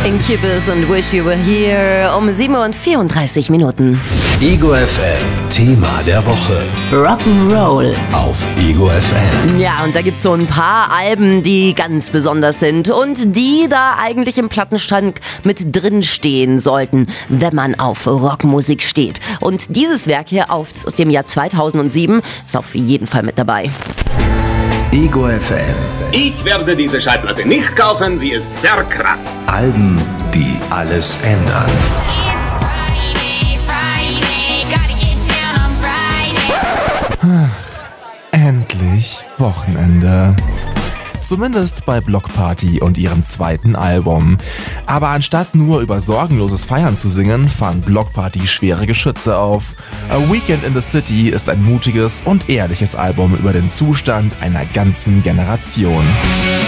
Incubus und Wish You Were Here um 7:34 Minuten. Ego FM, Thema der Woche. Rock'n'Roll. Auf Ego FM. Ja, und da gibt's so ein paar Alben, die ganz besonders sind und die da eigentlich im Plattenschrank mit drin stehen sollten, wenn man auf Rockmusik steht. Und dieses Werk hier aus dem Jahr 2007 ist auf jeden Fall mit dabei. Ego FM. Ich werde diese Schallplatte nicht kaufen, sie ist zerkratzt. Alben, die alles ändern. Endlich Wochenende. Zumindest bei Bloc Party und ihrem zweiten Album. Aber anstatt nur über sorgenloses Feiern zu singen, fahren Bloc Party schwere Geschütze auf. A Weekend in the City ist ein mutiges und ehrliches Album über den Zustand einer ganzen Generation.